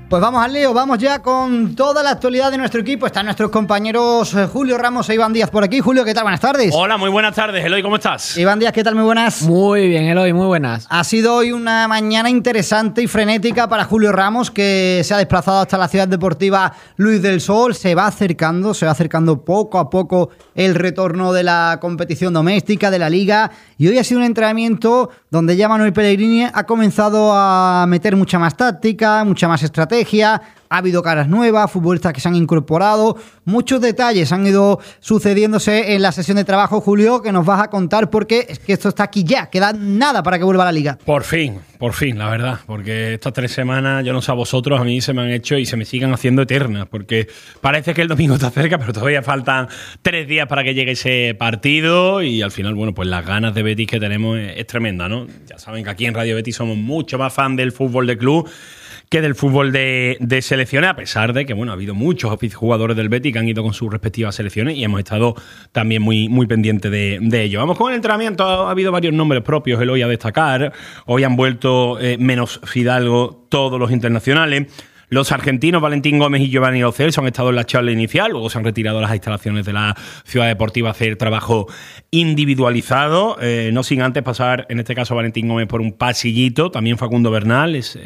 Pues vamos al lío, vamos ya con toda la actualidad de nuestro equipo. Están nuestros compañeros Julio Ramos e Iván Díaz por aquí. Julio, ¿qué tal? Buenas tardes. Hola, muy buenas tardes. Eloy, ¿cómo estás? Iván Díaz, ¿qué tal? Muy buenas. Muy bien, Eloy, muy buenas. Ha sido hoy una mañana interesante y frenética para Julio Ramos, que se ha desplazado hasta la ciudad deportiva Luis del Sol. Se va acercando poco a poco el retorno de la competición doméstica, de la Liga. Y hoy ha sido un entrenamiento donde ya Manuel Pellegrini ha comenzado a meter mucha más táctica, mucha más estrategia. Ha habido caras nuevas, futbolistas que se han incorporado, muchos detalles han ido sucediéndose en la sesión de trabajo, Julio, que nos vas a contar, porque es que esto está aquí ya, queda nada para que vuelva a la Liga. Por fin, la verdad, porque estas 3 semanas, yo no sé a vosotros, a mí se me han hecho y se me sigan haciendo eternas, porque parece que el domingo está cerca, pero todavía faltan 3 días para que llegue ese partido y al final, bueno, pues las ganas de Betis que tenemos es tremenda, ¿no? Ya saben que aquí en Radio Betis somos mucho más fan del fútbol de club que del fútbol de selecciones, a pesar de que, bueno, ha habido muchos jugadores del Betis que han ido con sus respectivas selecciones y hemos estado también muy, muy pendientes de ello. Vamos con el entrenamiento. Ha habido varios nombres propios el hoy a destacar. Hoy han vuelto, menos Fidalgo, todos los internacionales. Los argentinos Valentín Gómez y Giovanni Lo Celso han estado en la charla inicial, luego se han retirado a las instalaciones de la Ciudad Deportiva a hacer trabajo individualizado, no sin antes pasar, en este caso Valentín Gómez, por un pasillito. También Facundo Bernal, es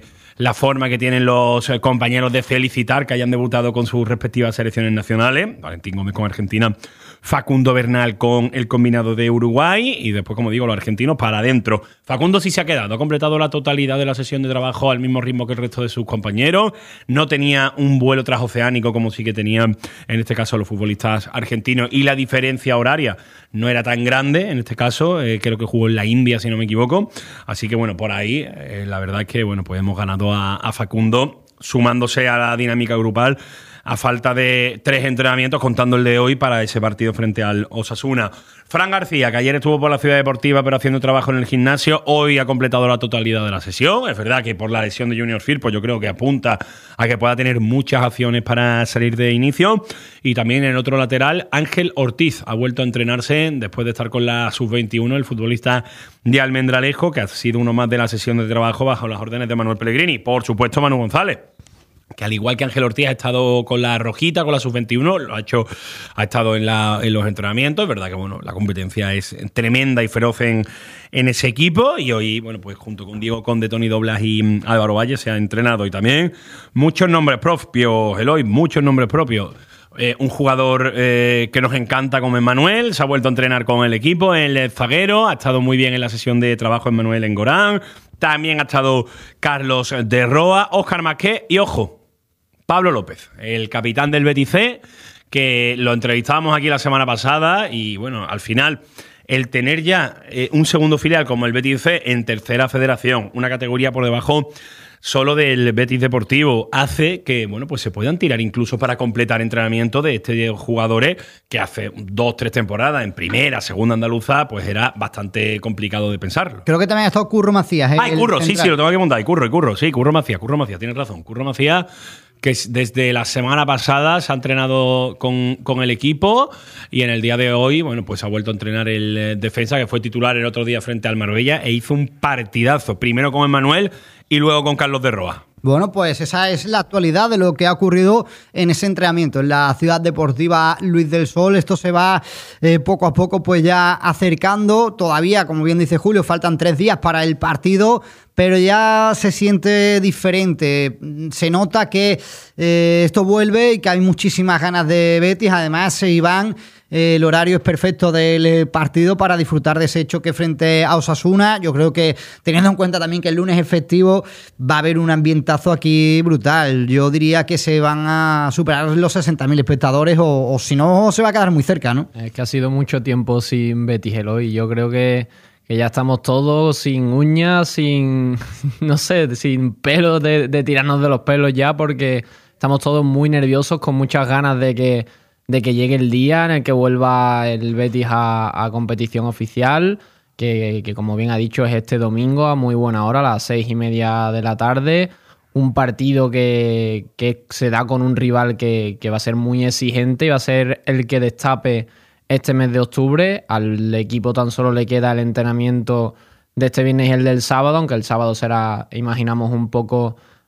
la forma que tienen los compañeros de felicitar que hayan debutado con sus respectivas selecciones nacionales. Valentín Gómez con Argentina, Facundo Bernal con el combinado de Uruguay y después, como digo, los argentinos para adentro. Facundo sí se ha quedado, ha completado la totalidad de la sesión de trabajo al mismo ritmo que el resto de sus compañeros. No tenía un vuelo transoceánico como sí que tenían en este caso los futbolistas argentinos, y la diferencia horaria no era tan grande en este caso, creo que jugó en la India si no me equivoco, así que bueno, por ahí la verdad es que bueno, pues hemos ganado a Facundo, sumándose a la dinámica grupal a falta de 3 entrenamientos, contando el de hoy para ese partido frente al Osasuna. Fran García, que ayer estuvo por la Ciudad Deportiva pero haciendo trabajo en el gimnasio, hoy ha completado la totalidad de la sesión. Es verdad que por la lesión de Junior Firpo yo creo que apunta a que pueda tener muchas acciones para salir de inicio. Y también en el otro lateral, Ángel Ortiz ha vuelto a entrenarse después de estar con la Sub-21, el futbolista de Almendralejo, que ha sido uno más de la sesión de trabajo bajo las órdenes de Manuel Pellegrini. Por supuesto, Manu González, que al igual que Ángel Ortiz ha estado con la Rojita, con la Sub-21, ha estado en los entrenamientos. Es verdad que bueno, la competencia es tremenda y feroz en ese equipo, y hoy, bueno, pues junto con Diego Conde, Tony Doblas y Álvaro Valle se ha entrenado. Y también muchos nombres propios, Eloy, muchos nombres propios. Un jugador que nos encanta como Emmanuel, se ha vuelto a entrenar con el equipo, el zaguero, ha estado muy bien en la sesión de trabajo Emmanuel Engorán. También ha estado Carlos de Roa, Óscar Masqué y, ojo, Pablo López, el capitán del Betis C, que lo entrevistábamos aquí la semana pasada y, bueno, al final el tener ya un segundo filial como el Betis C en tercera federación, una categoría por debajo solo del Betis Deportivo, hace que, bueno, pues se puedan tirar incluso para completar entrenamiento de estos jugadores que hace 2-3 temporadas en primera, segunda andaluza, pues era bastante complicado de pensarlo. Creo que también ha estado Curro Macías. Curro, sí, lo tengo que montar. Curro Macías, tienes razón. Curro Macías, que desde la semana pasada se ha entrenado con el equipo y en el día de hoy, bueno, pues ha vuelto a entrenar el defensa, que fue titular el otro día frente al Marbella e hizo un partidazo, primero con Emmanuel y luego con Carlos de Roa. Bueno, pues esa es la actualidad de lo que ha ocurrido en ese entrenamiento en la Ciudad Deportiva Luis del Sol. Esto se va poco a poco pues ya acercando. Todavía, como bien dice Julio, faltan 3 días para el partido, pero ya se siente diferente. Se nota que esto vuelve y que hay muchísimas ganas de Betis. Además, Iván, el horario es perfecto del partido para disfrutar de ese choque frente a Osasuna. Yo creo que, teniendo en cuenta también que el lunes es festivo, va a haber un ambientazo aquí brutal. Yo diría que se van a superar los 60.000 espectadores o si no, se va a quedar muy cerca, ¿no? Es que ha sido mucho tiempo sin Betis, Eloy. Yo creo que ya estamos todos sin uñas, sin, no sé, sin pelos de tirarnos de los pelos ya, porque estamos todos muy nerviosos, con muchas ganas de que llegue el día en el que vuelva el Betis a competición oficial, que como bien ha dicho es este domingo a muy buena hora, a las 6:30 de la tarde. Un partido que se da con un rival que va a ser muy exigente y va a ser el que destape este mes de octubre. Al equipo tan solo le queda el entrenamiento de este viernes y el del sábado, aunque el sábado será, imaginamos, un poco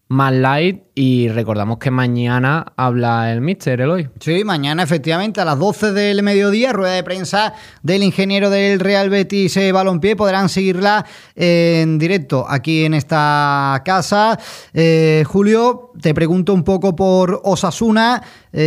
más light, y recordamos que mañana habla el míster Eloy. Sí, mañana efectivamente a las 12 del mediodía, rueda de prensa del ingeniero del Real Betis Balompié. Podrán seguirla en directo aquí en esta casa. Julio, te pregunto un poco por Osasuna,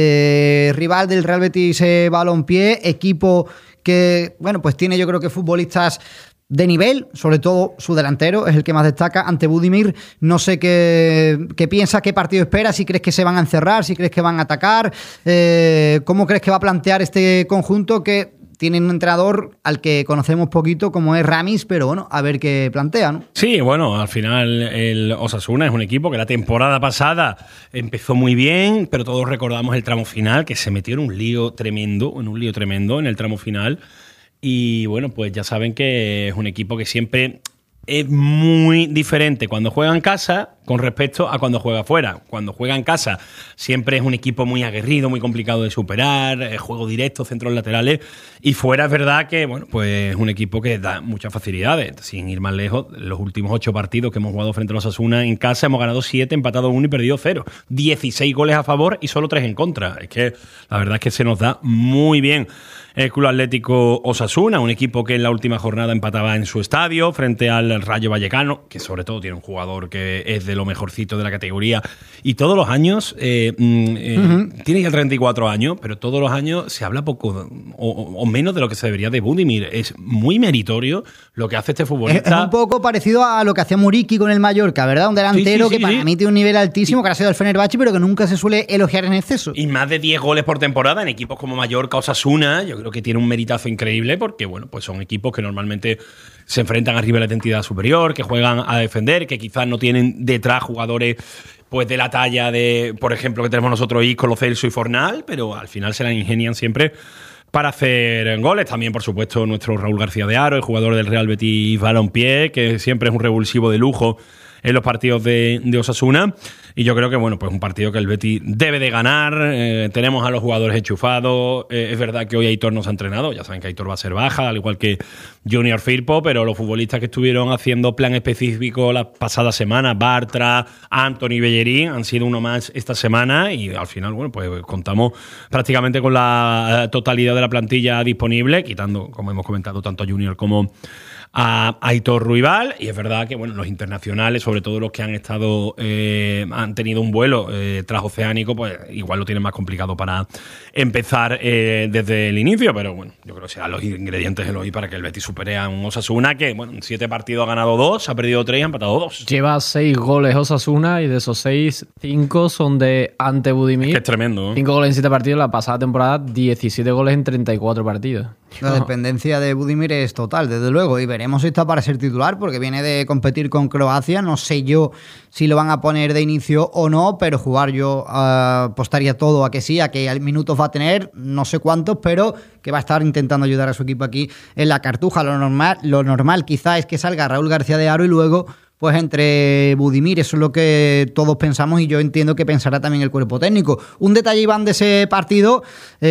rival del Real Betis Balompié, equipo que, bueno, pues tiene yo creo que futbolistas de nivel, sobre todo su delantero es el que más destaca ante Budimir. No sé qué piensas, qué partido esperas, si crees que se van a encerrar, si crees que van a atacar, cómo crees que va a plantear este conjunto que tiene un entrenador al que conocemos poquito como es Ramis, pero bueno, a ver qué plantea, ¿no? Sí, bueno, al final el Osasuna es un equipo que la temporada pasada empezó muy bien, pero todos recordamos el tramo final, que se metió en un lío tremendo en el tramo final. Y bueno, pues ya saben que es un equipo que siempre es muy diferente cuando juega en casa con respecto a cuando juega fuera. Cuando juega en casa siempre es un equipo muy aguerrido, muy complicado de superar, juego directo, centros laterales, y fuera es verdad que bueno, pues es un equipo que da muchas facilidades. Sin ir más lejos, los últimos 8 partidos que hemos jugado frente a los Osasuna en casa hemos ganado 7, empatado 1 y perdido 0. 16 goles a favor y solo 3 en contra. Es que la verdad es que se nos da muy bien el Club Atlético Osasuna, un equipo que en la última jornada empataba en su estadio frente al Rayo Vallecano, que sobre todo tiene un jugador que es de lo mejorcito de la categoría, y todos los años, tiene ya 34 años, pero todos los años se habla poco o menos de lo que se debería de Budimir. Es muy meritorio lo que hace este futbolista. Es un poco parecido a lo que hacía Muriqui con el Mallorca, ¿verdad? Un delantero que para mí tiene un nivel altísimo, que ha sido el Fenerbahce, pero que nunca se suele elogiar en exceso. Y más de 10 goles por temporada en equipos como Mallorca o Osasuna, yo creo que tiene un meritazo increíble, porque bueno, pues son equipos que normalmente se enfrentan a rivales de entidad superior, que juegan a defender, que quizás no tienen detrás jugadores pues de la talla de, por ejemplo, que tenemos nosotros Isco, Lo Celso y Fornal, pero al final se la ingenian siempre para hacer goles. También, por supuesto, nuestro Raúl García de Haro, el jugador del Real Betis Balompié, que siempre es un revulsivo de lujo en los partidos de Osasuna. Y yo creo que, bueno, pues un partido que el Betis debe de ganar. Tenemos a los jugadores enchufados. Es verdad que hoy Aitor no se ha entrenado. Ya saben que Aitor va a ser baja, al igual que Junior Firpo, pero los futbolistas que estuvieron haciendo plan específico la pasada semana, Bartra, Anthony Bellerín, han sido uno más esta semana, y al final, bueno, pues contamos prácticamente con la totalidad de la plantilla disponible, quitando, como hemos comentado, tanto a Junior como a Aitor Ruibal. Y es verdad que bueno, los internacionales, sobre todo los que han estado han tenido un vuelo transoceánico, pues igual lo tienen más complicado para empezar desde el inicio, pero bueno, yo creo que serán los ingredientes de hoy para que el Betis supere a un Osasuna que, bueno, en 7 partidos ha ganado 2, ha perdido 3 y ha empatado 2. Lleva 6 goles Osasuna, y de esos 6, 5 son de ante Budimir. Es que es tremendo, ¿no? 5 goles en 7 partidos. La pasada temporada 17 goles en 34 partidos. La dependencia de Budimir es total, desde luego, y veremos si está para ser titular, porque viene de competir con Croacia. No sé yo si lo van a poner de inicio o no, pero jugar yo apostaría todo a que sí, a que minutos va a tener, no sé cuántos, pero que va a estar intentando ayudar a su equipo aquí en la Cartuja. Lo normal quizá es que salga Raúl García de Haro y luego pues entre Budimir. Eso es lo que todos pensamos, y yo entiendo que pensará también el cuerpo técnico. Un detalle, Iván, de ese partido: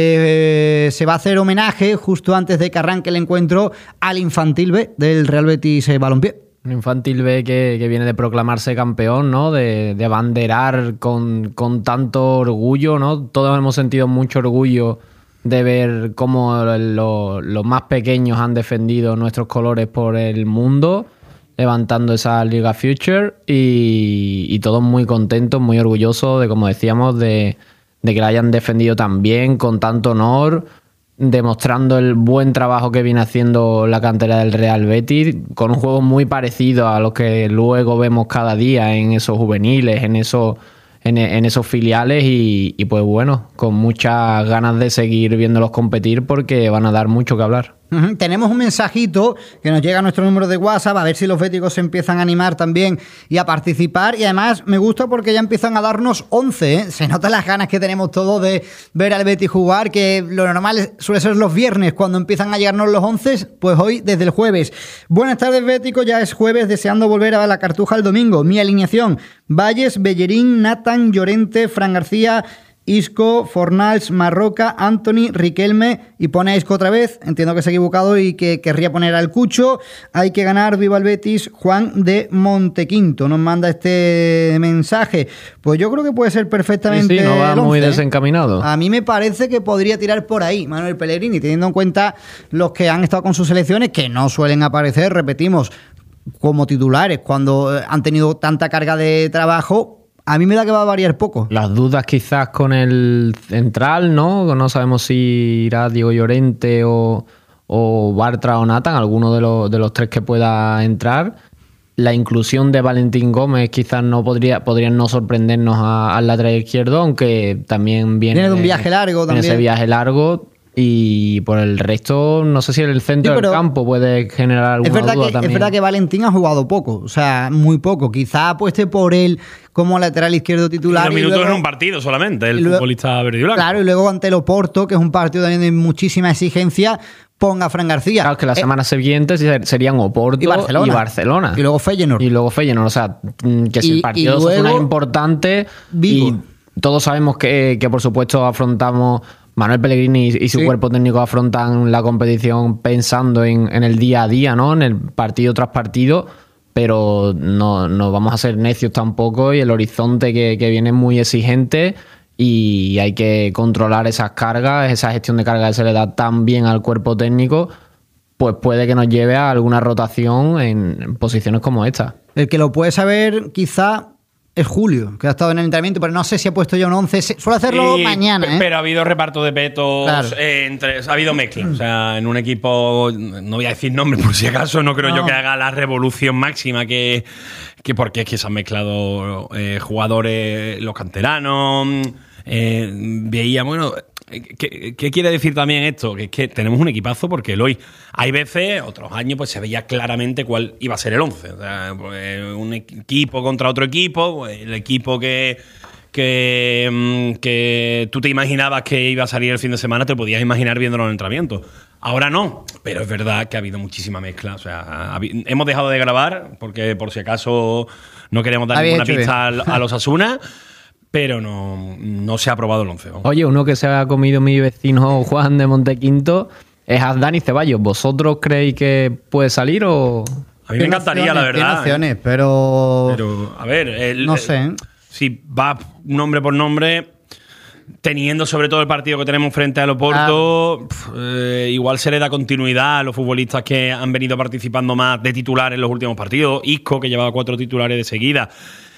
se va a hacer homenaje justo antes de que arranque el encuentro al Infantil B del Real Betis Balompié. Un Infantil B que viene de proclamarse campeón, ¿no? De abanderar con tanto orgullo, ¿no? Todos hemos sentido mucho orgullo de ver cómo los más pequeños han defendido nuestros colores por el mundo, levantando esa Liga Future, y todos muy contentos, muy orgullosos de, como decíamos, de que la hayan defendido tan bien, con tanto honor, demostrando el buen trabajo que viene haciendo la cantera del Real Betis, con un juego muy parecido a los que luego vemos cada día en esos juveniles, en esos filiales, y pues bueno, con muchas ganas de seguir viéndolos competir, porque van a dar mucho que hablar. Tenemos un mensajito que nos llega a nuestro número de WhatsApp, a ver si los béticos se empiezan a animar también y a participar. Y además me gusta porque ya empiezan a darnos 11, ¿eh? Se notan las ganas que tenemos todos de ver al Betis jugar, que lo normal suele ser los viernes cuando empiezan a llegarnos los 11, pues hoy desde el jueves. Buenas tardes, béticos, ya es jueves, deseando volver a la Cartuja el domingo. Mi alineación: Valles, Bellerín, Nathan, Llorente, Fran García, Isco, Fornals, Marroca, Anthony, Riquelme y pone a Isco otra vez. Entiendo que se ha equivocado y que querría poner al Cucho. Hay que ganar, viva el Betis. Juan de Montequinto nos manda este mensaje. Pues yo creo que puede ser perfectamente. Sí, no va el 11, muy desencaminado. A mí me parece que podría tirar por ahí Manuel Pellegrini, teniendo en cuenta los que han estado con sus selecciones, que no suelen aparecer, repetimos, como titulares cuando han tenido tanta carga de trabajo. A mí me da que va a variar poco. Las dudas quizás con el central, ¿no? No sabemos si irá Diego Llorente o Bartra o Nathan, alguno de los tres que pueda entrar. La inclusión de Valentín Gómez quizás no podrían no sorprendernos al lateral izquierdo, aunque también viene de un viaje largo también. Ese viaje largo. Y por el resto, no sé si el centro del campo puede generar alguna duda también. Es verdad que Valentín ha jugado poco, o sea, muy poco. Quizá apueste por él como lateral izquierdo titular. 2 minutos en un partido solamente, el futbolista verde y blanco. Claro, y luego ante el Oporto, que es un partido también de muchísima exigencia, ponga a Fran García. Claro, que las semanas siguientes serían Oporto y Barcelona. Y luego Feyenoord. O sea, que si el partido es importante. Vigo. Y todos sabemos que por supuesto afrontamos... Manuel Pellegrini y su cuerpo técnico afrontan la competición pensando en el día a día, ¿no? En el partido tras partido, pero no vamos a ser necios tampoco y el horizonte que viene es muy exigente y hay que controlar esas cargas, esa gestión de carga que se le da tan bien al cuerpo técnico, pues puede que nos lleve a alguna rotación en posiciones como esta. El que lo puede saber quizá es Julio, que ha estado en el entrenamiento, pero no sé si ha puesto ya un 11. Suele hacerlo mañana, ¿eh? Pero ha habido reparto de petos, claro. Ha habido mezcla. O sea, en un equipo, no voy a decir nombre por si acaso, no creo yo que haga la revolución máxima que porque es que se han mezclado jugadores, los canteranos. Veía, bueno, ¿qué quiere decir también esto? Que es que tenemos un equipazo porque el hoy hay veces, otros años, pues se veía claramente cuál iba a ser el 11. O sea, pues, un equipo contra otro equipo, pues, el equipo que tú te imaginabas que iba a salir el fin de semana, te podías imaginar viéndolo en el entrenamiento. Ahora no, pero es verdad que ha habido muchísima mezcla. O sea, hemos dejado de grabar porque por si acaso no queremos dar ninguna pista a los Asuna. Pero no se ha aprobado el 11. Oye, uno que se ha comido mi vecino Juan de Montequinto es Dani Ceballos. ¿Vosotros creéis que puede salir o...? A mí me encantaría, la verdad. Tiene opciones, pero a ver... no sé. Si va nombre por nombre, teniendo sobre todo el partido que tenemos frente al Oporto, igual se le da continuidad a los futbolistas que han venido participando más de titular en los últimos partidos. Isco, que llevaba 4 titulares de seguida.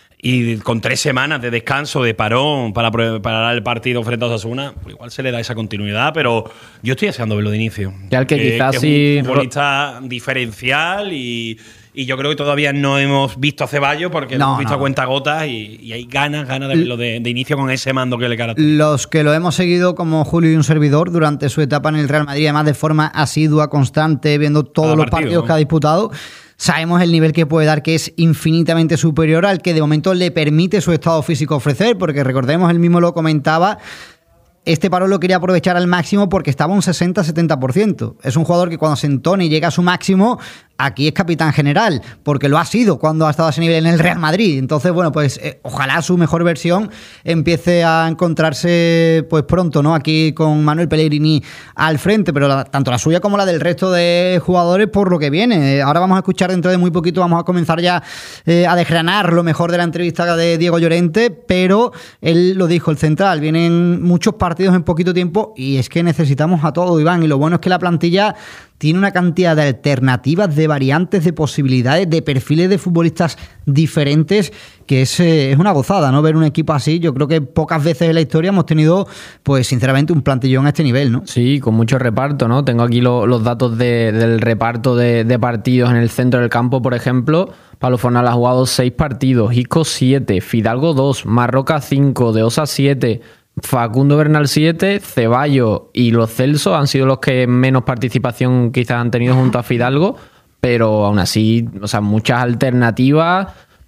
Y con 3 semanas de descanso, de parón, para preparar el partido frente a Osasuna, pues igual se le da esa continuidad, pero yo estoy deseando verlo de inicio. Ya el que quizás sí. Es un futbolista diferencial y yo creo que todavía no hemos visto a Ceballos porque lo hemos visto a cuentagotas y hay ganas de verlo de inicio con ese mando que le caracteriza. Los que lo hemos seguido como Julio y un servidor durante su etapa en el Real Madrid, además de forma asidua, constante, viendo todos los partidos que ha disputado, sabemos el nivel que puede dar, que es infinitamente superior al que de momento le permite su estado físico ofrecer, porque recordemos, él mismo lo comentaba, este parón lo quería aprovechar al máximo porque estaba un 60-70%. Es un jugador que cuando se entone y llega a su máximo, aquí es capitán general, porque lo ha sido cuando ha estado a ese nivel en el Real Madrid. Entonces, bueno, pues ojalá su mejor versión empiece a encontrarse pues pronto, ¿no? Aquí con Manuel Pellegrini al frente, pero tanto la suya como la del resto de jugadores por lo que viene. Ahora vamos a escuchar dentro de muy poquito, vamos a comenzar ya a desgranar lo mejor de la entrevista de Diego Llorente, pero él lo dijo, el central, vienen muchos partidos en poquito tiempo y es que necesitamos a todo, Iván, y lo bueno es que la plantilla tiene una cantidad de alternativas, de variantes, de posibilidades, de perfiles de futbolistas diferentes, que es una gozada, ¿no? Ver un equipo así. Yo creo que pocas veces en la historia hemos tenido, pues sinceramente, un plantillón a este nivel, ¿no? Sí, con mucho reparto, ¿no? Tengo aquí los datos del reparto de partidos en el centro del campo, por ejemplo. Pablo Fornal ha jugado 6 partidos, Isco 7, Fidalgo 2, Marroca 5, De Osa 7, Facundo Bernal 7, Ceballos y Lo Celso han sido los que menos participación quizás han tenido junto a Fidalgo, pero aún así, o sea, muchas alternativas.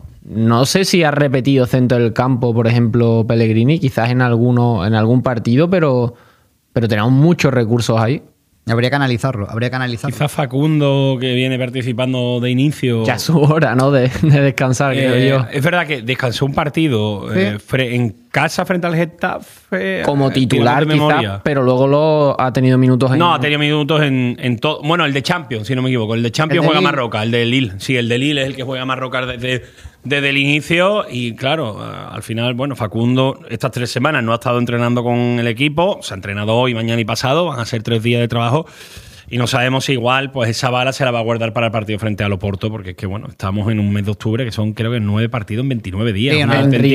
No sé si ha repetido centro del campo, por ejemplo, Pellegrini, quizás en algún partido, pero tenemos muchos recursos ahí. Habría que analizarlo. Quizás Facundo, que viene participando de inicio. Ya es su hora, ¿no? De descansar, creo yo. Es verdad que descansó un partido en casa frente al Getafe. Como titular, quizás, pero luego ha tenido minutos No, ha tenido minutos en todo. Bueno, el de Champions, si no me equivoco. El de Champions juega Marroca, el de Lille. Sí, el de Lille es el que juega Marroca desde el inicio. Y claro, al final, bueno, Facundo estas 3 semanas no ha estado entrenando con el equipo. Se ha entrenado hoy, mañana y pasado. Van a ser 3 días de trabajo. Y no sabemos si igual pues esa bala se la va a guardar para el partido frente al Oporto, porque es que bueno, estamos en un mes de octubre que son creo que 9 partidos en 29 días. Sí,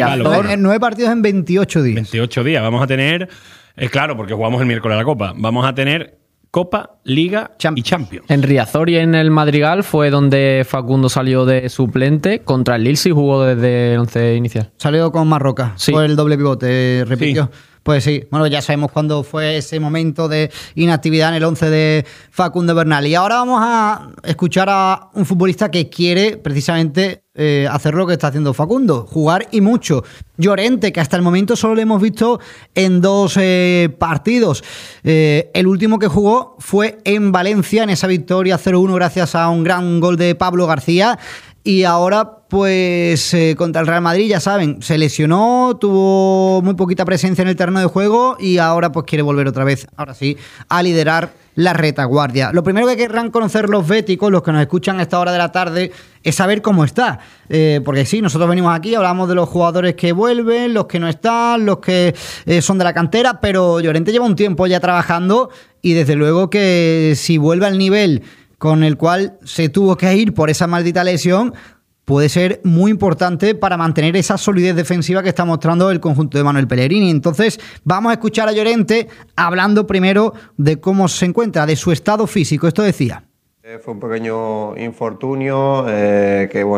9 partidos en 28 días. 28 días. Vamos a tener, claro, porque jugamos el miércoles la Copa, vamos a tener Copa, Liga y Champions. En Riazor y en el Madrigal fue donde Facundo salió de suplente. Contra el Lille sí jugó desde el 11 inicial. Salió con Marroca, sí. Fue el doble pivote, repitió. Sí. Pues sí, bueno, ya sabemos cuándo fue ese momento de inactividad en el 11 de Facundo Bernal. Y ahora vamos a escuchar a un futbolista que quiere precisamente hacer lo que está haciendo Facundo, jugar y mucho. Llorente, que hasta el momento solo le hemos visto en 2 partidos. El último que jugó fue en Valencia, en esa victoria 0-1 gracias a un gran gol de Pablo García. Y ahora, pues, contra el Real Madrid, ya saben, se lesionó, tuvo muy poquita presencia en el terreno de juego y ahora pues quiere volver otra vez, ahora sí, a liderar la retaguardia. Lo primero que querrán conocer los béticos, los que nos escuchan a esta hora de la tarde, es saber cómo está. Porque sí, nosotros venimos aquí, hablamos de los jugadores que vuelven, los que no están, los que son de la cantera, pero Llorente lleva un tiempo ya trabajando y desde luego que si vuelve al nivel con el cual se tuvo que ir por esa maldita lesión, puede ser muy importante para mantener esa solidez defensiva que está mostrando el conjunto de Manuel Pellegrini. Entonces, vamos a escuchar a Llorente hablando primero de cómo se encuentra, de su estado físico. Esto decía. Fue un pequeño infortunio que, bueno,